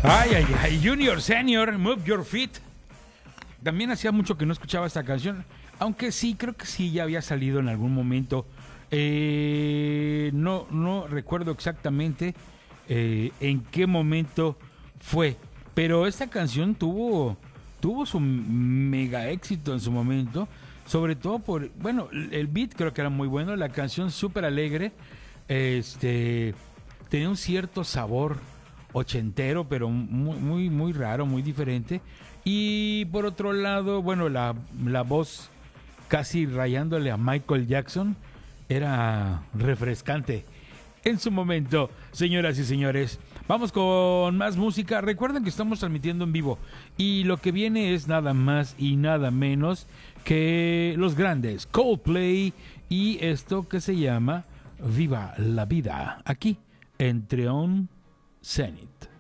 Ay, ay, ay, Junior Senior, Move Your Feet. También hacía mucho que no escuchaba esta canción, aunque sí, creo que sí, ya había salido en algún momento. No recuerdo exactamente en qué momento fue, pero esta canción tuvo su mega éxito en su momento, sobre todo por, bueno, el beat creo que era muy bueno, la canción súper alegre, tenía un cierto sabor ochentero, pero muy raro, muy diferente. Y por otro lado, bueno, la voz casi rayándole a Michael Jackson era refrescante en su momento, señoras y señores. Vamos con más música. Recuerden que estamos transmitiendo en vivo y lo que viene es nada más y nada menos que los grandes Coldplay y esto que se llama Viva la Vida, aquí en Trion Zenith.